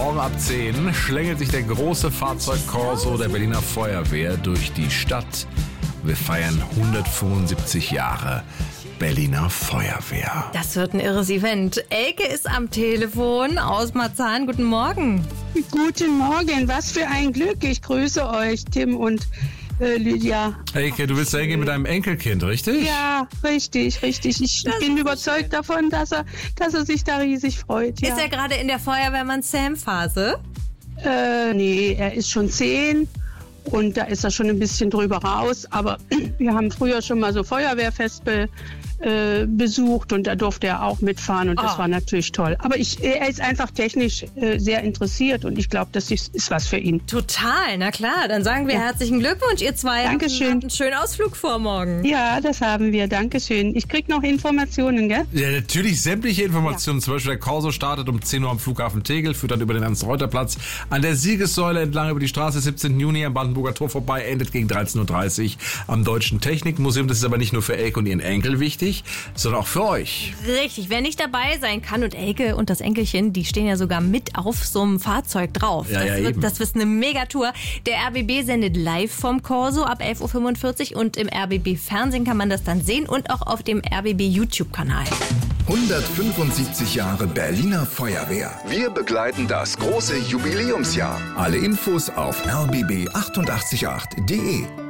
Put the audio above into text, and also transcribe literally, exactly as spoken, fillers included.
Morgen ab zehn schlängelt sich der große Fahrzeugkorso der Berliner Feuerwehr durch die Stadt. Wir feiern hundertfünfundsiebzig Jahre Berliner Feuerwehr. Das wird ein irres Event. Elke ist am Telefon aus Marzahn. Guten Morgen. Guten Morgen, was für ein Glück. Ich grüße euch, Tim und äh, Lydia. Elke, du willst da hingehen mit deinem Enkelkind, richtig? Ja, richtig, richtig. Ich Das bin ist überzeugt davon, dass er, dass er sich da riesig freut. Ja. Ist er gerade in der Feuerwehrmann-Sam-Phase? Äh, nee, er ist schon zehn und da ist er schon ein bisschen drüber raus. Aber wir haben früher schon mal so Feuerwehrfest be, äh, besucht und da durfte er auch mitfahren und das Oh. war natürlich toll. Aber ich, er ist einfach technisch äh, sehr interessiert und ich glaube, das ist, ist was für ihn. Total, na klar. Dann sagen wir Ja. herzlichen Glückwunsch, ihr zwei. Dankeschön. Habt einen schönen Ausflug vor morgen. Ja, das haben wir. Dankeschön. Ich krieg noch Informationen, gell? Ja, natürlich sämtliche Informationen. Zum Beispiel der Korso startet um zehn Uhr am Flughafen Tegel, führt dann über den Ernst-Reuter-Platz an der Siegessäule entlang über die Straße siebzehnten Juni am Brandenburger Tor vorbei, endet gegen dreizehn Uhr dreißig am Deutschen Technikmuseum. Das ist aber nicht nur für Elke und ihren Enkel wichtig, sondern auch für euch. Richtig, wer nicht dabei sein kann und Elke und das Enkelchen, die stehen ja sogar mit auf so einem Fahrzeug drauf. Ja, das, ja, wird, eben. das wird eine Megatour. Der R B B sendet live vom Corso ab elf Uhr fünfundvierzig und im R B B Fernsehen kann man das dann sehen und auch auf dem R B B YouTube-Kanal. hundertfünfundsiebzig Jahre Berliner Feuerwehr. Wir begleiten das große Jubiläumsjahr. Alle Infos auf r b b acht acht acht punkt de.